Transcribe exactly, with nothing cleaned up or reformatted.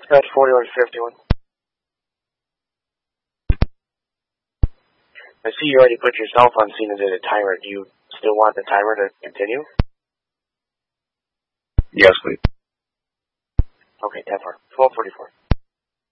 At forty-one fifty-one. I see you already put yourself on scene as a timer. Do you still want the timer to continue? Yes, please. Okay, ten four. twelve forty-four.